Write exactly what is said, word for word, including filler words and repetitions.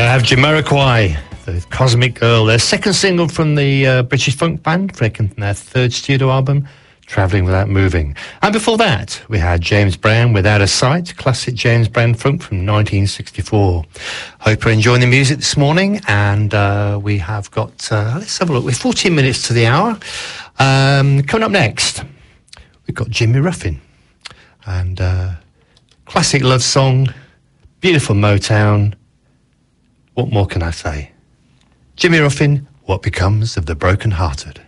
have Jamiroquai, the Cosmic Girl, their second single from the uh, British funk band, taken from their third studio album, Travelling Without Moving. And before that, we had James Brown, Without a Sight, classic James Brown funk from nineteen sixty-four. Hope you're enjoying the music this morning, and uh, we have got, uh, let's have a look, we're fourteen minutes to the hour. Um, coming up next, we've got Jimmy Ruffin, and uh, classic love song, beautiful Motown. What more can I say? Jimmy Ruffin, What Becomes of the Broken Hearted.